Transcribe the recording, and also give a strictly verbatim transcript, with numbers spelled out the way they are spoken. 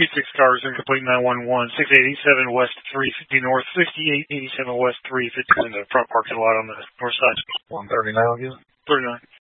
six cars, incomplete nine one one, six eight eight seven west, three fifty north, sixty-eight eighty-seven west, three fifty in the front parking lot on the north side. one thirty now again? thirty-nine.